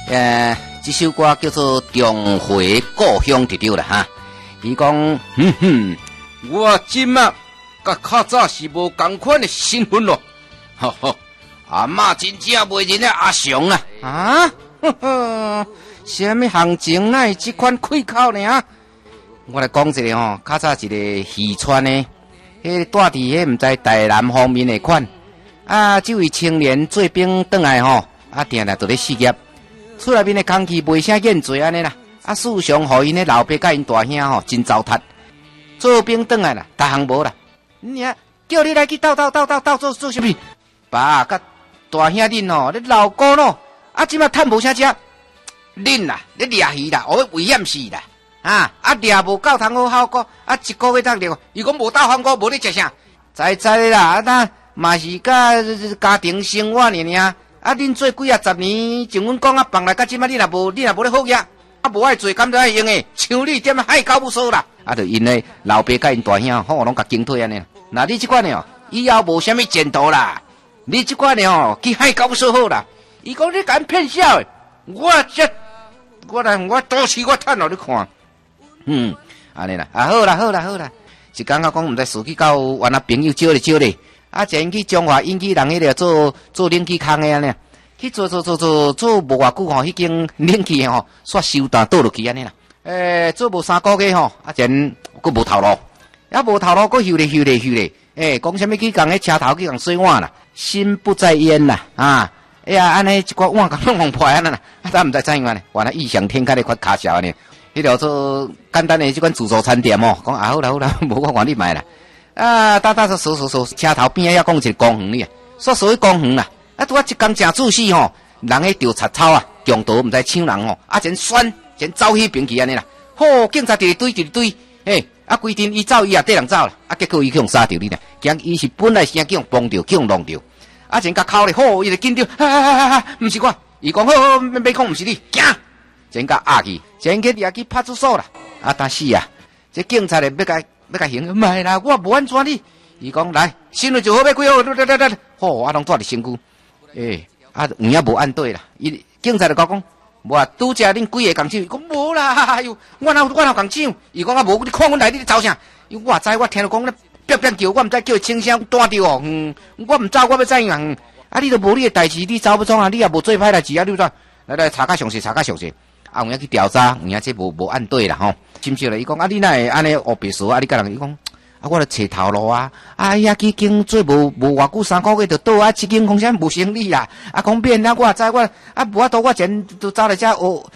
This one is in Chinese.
这首歌叫做《重回故乡》就对了哈。伊讲，我今啊，甲较早是无同款的身份咯。吼吼，阿嬷真正袂认得阿雄啊！啊，什么行情哪会这款开口呢？我来讲一个吼，较早一个渔村的，迄住伫迄毋知台南方面的款。啊，这位青年做兵转来吼，啊，定定都咧事业，厝内面的空气袂啥厌嘴安尼啦。啊，事上互因的老爸甲因大兄吼真糟蹋，做兵转来啦，逐项无啦。你啊，叫你来去斗做啥物？爸甲大兄恁吼，你老姑咯，啊，即马趁无啥食，恁啦，你掠鱼啦，哦，危险死啦！啊掠无够通好效果，啊，一个月当掠，伊讲无斗效果，无咧食啥？知啦，啊，那嘛是甲家庭生活尔。啊，恁做几啊十年，像阮讲啊，放来到即摆，你若无咧好嘢，啊，无爱做，敢就爱用诶，像你点海狗不说啦。啊，就因为老爸甲因大兄，吼，拢甲惊退安尼。那你即款呢？以后无啥物前途啦。你即款呢？去海狗不说好啦。伊讲你敢骗笑诶，我多次我趁互你看。安尼啦，啊好啦，是感觉讲毋知司机到原来朋友招咧。啊，前去中华引起人迄个做冷气空的安尼，去做无偌久吼，迄间冷气吼煞收单倒落去安尼啦。做无3个月吼，啊前佫无头路，无头路佫休咧。讲啥物去共迄车头去共洗碗啦，心不在焉啦啊！安尼一寡碗共弄破安尼啦，咱毋知怎样呢？原来异想天开咧款卡小安尼，迄条做简单的即款自助餐店哦，讲好啦，无我换你买啦。啊，搭说，车头边要讲一个公园哩，说公园啦，啊，拄啊一工正仔细吼，人迄钓贼草啊，强盗毋知抢人吼，啊，前走去边去安尼啦，好，警察一堆，啊，规定伊走伊也缀人走啦，啊，结果伊去用杀着你啦，惊伊是本来是去用帮着，去用弄着，啊，前甲口咧，好，伊就紧张，毋是我，伊讲好，别讲毋是你，惊，前甲压去，前去也去派出所啦，啊，但是啊，这警察咧要甲行，唔系啦，我无安怎你。伊讲来，心里就好要几号，来，好，啊，拢住伫身躯。有影无按对啦。伊警察就讲，无啊，拄则恁几个共抢，伊讲无啦，哎呦，我哪共抢？伊讲啊无，你看阮来，你走啥？我知，我听到讲咧，别叫，我毋知叫伊清声带着哦。我毋走，我要怎样？啊，你都无你的代志，你走不创啊？你也无做歹代志啊？你怎？来查较详细。啊，有影去调查，有影这无按对啦吼。深少咧，伊讲啊，你哪会安尼黑白说啊？你甲人伊讲啊，我著找头路啊！啊，遐去经做无偌久3个月就倒啊，一间公司无生理啦！啊，讲变啦，我知我啊，无法度，我前都走来遮